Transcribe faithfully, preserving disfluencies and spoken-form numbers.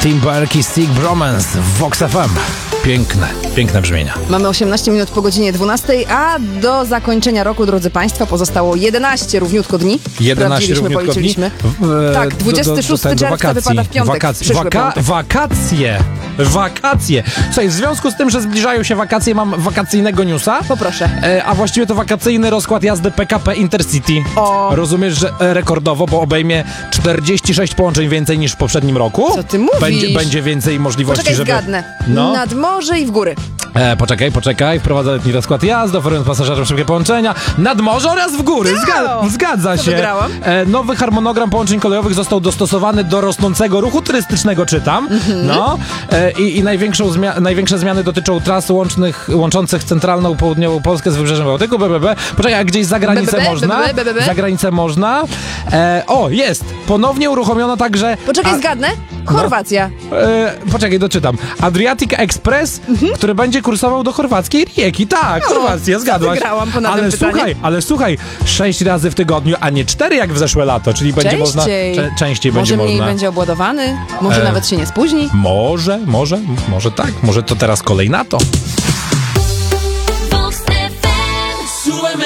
Tim Berg i Stick Bromance w Vox F M. Piękne, piękne brzmienia. Mamy osiemnaście minut po godzinie dwunastej, a do zakończenia roku, drodzy Państwo, pozostało jedenaście równiutko dni. jedenaście równiutko policzyliśmy. dni? W, tak, dwudziestego szóstego czerwca wypada w piątek. Wakac- waka- piątek. wakacje. Wakacje. Słuchaj, w związku z tym, że zbliżają się wakacje, mam wakacyjnego newsa. Poproszę. E, a właściwie to wakacyjny rozkład jazdy P K P Intercity. O. Rozumiesz, że rekordowo, bo obejmie czterdzieści sześć połączeń więcej niż w poprzednim roku. Co ty mówisz? Będzie, będzie więcej możliwości, Poczekaj, żeby... zgadnę. No. Nad morze i w góry. E, poczekaj, poczekaj. Wprowadza letni rozkład jazdy, oferując pasażerom szybkie połączenia nad morze oraz w góry. Zga- zgadza To się. wygrałam. E, nowy harmonogram połączeń kolejowych został dostosowany do rosnącego ruchu turystycznego, czytam. Mhm. No. E, i, i największą zmia- największe zmiany dotyczą tras łącznych, łączących centralną i południową Polskę z wybrzeżem Bałtyku. B, B, B. Poczekaj, a gdzieś za granicę B, B, B, można? B, B, B, B. Za granicę można. E, o, jest. Ponownie uruchomiono także... Poczekaj, a- zgadnę. Chorwacja. E, poczekaj, doczytam. Adriatic Express, Mhm. który będzie kursował do chorwackiej Rijeki. Tak, No, Chorwacja, zgadłaś. wygrałam ponad ale tym pytaniem. słuchaj, ale słuchaj, sześć razy w tygodniu, a nie cztery jak w zeszłe lato, czyli będzie można... Częściej. Cze- częściej Może będzie mniej można. będzie obładowany, może E. nawet się nie spóźni. Może, może, może tak. Może to teraz kolej na to. Vox F M.